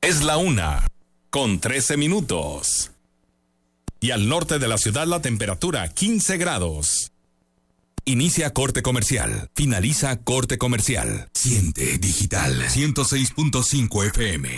Es la 1:13. Y al norte de la ciudad la temperatura 15 grados. Inicia corte comercial. Finaliza corte comercial. Siente Digital 106.5 FM.